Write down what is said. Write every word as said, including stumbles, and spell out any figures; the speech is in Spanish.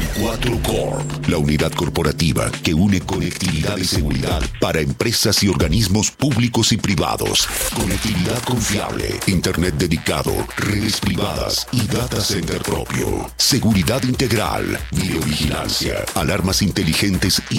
cuatro Corp, la unidad corporativa que une conectividad y seguridad para empresas y organismos públicos y privados. Conectividad confiable, internet dedicado, redes privadas y data center propio. Seguridad integral, videovigilancia, alarmas inteligentes y